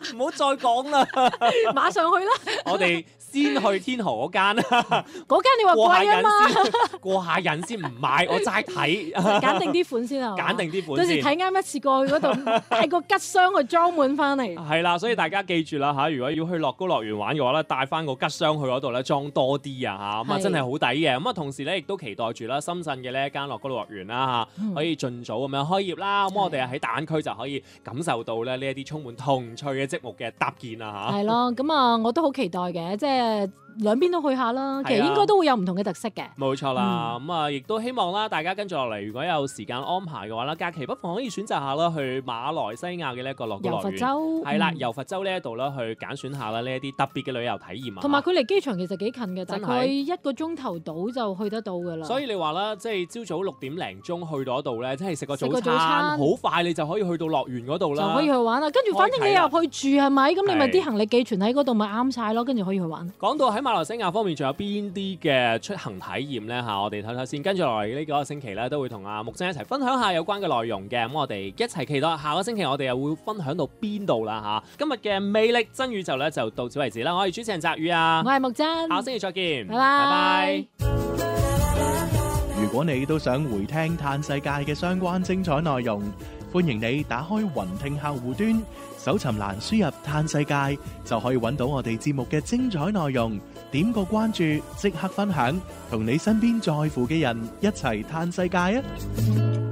唔好再講啦， 馬上去啦！ 我哋先去天河嗰間， 嗰間你話過下貴啊嘛， 癮先，過下癮先唔買，我齋睇， 揀定啲款先啊， 揀定啲款到時先。 睇啱一次過去嗰度，帶個吉箱去裝滿翻嚟。 係啦，所以大家記住啦嚇，如果要去樂高樂園玩嘅話咧，帶翻個吉箱去嗰度咧裝多啲啊嚇，咁啊係真係好抵嘅。咁啊同時咧亦都期待住啦，深圳嘅呢一間樂高樂園啦嚇，可以盡早咁樣開業啦。咁我哋喺大灣區就可以感受到咧呢一啲充滿童趣嘅積木嘅搭建啊嚇。 係咯，咁啊，我都好期待嘅，即係兩邊都去下啦。其實應該都會有唔同嘅特色嘅。 冇錯啦，咁啊亦都希望啦，大家跟住落嚟，如果有時間安排嘅話啦，假期不妨可以選擇下啦，去馬來西亞嘅呢一個樂高樂園。 遊佛州係啦，遊佛州呢一度啦，去揀選下啦呢一啲特別嘅旅遊體驗啊。 同埋佢離機場其實幾近嘅，大真係概1個鐘頭到就去得到㗎啦。 所以你話啦，即係朝早6點零鐘去到嗰度咧，即係食個食個早餐， 早餐好快你就可以去到樂園嗰度啦。 就可以去玩啦。跟住反正你入去住係咪？咁你咪係啲行李寄存喺嗰度咪啱晒咯。跟住可以去玩。 講到喺馬來西亞方面，仲有邊啲嘅出行體驗咧嚇？我哋睇睇先。跟住落嚟呢幾個星期咧，都會同阿木真一齊分享下有關嘅內容嘅。咁我哋一齊期待下個星期我哋又會分享到邊度啦嚇。今日嘅魅力真宇宙咧就到此為止啦。我係主持人澤宇啊， 我係木真， 下個星期再見， 拜拜。 如果你都想回聽嘆世界嘅相關精彩內容，歡迎你打開雲聽客戶端，搜尋欄輸入嘆世界，就可以揾到我哋節目嘅精彩內容。點個關注，即刻分享，同你身邊在乎嘅人一齊嘆世界啊！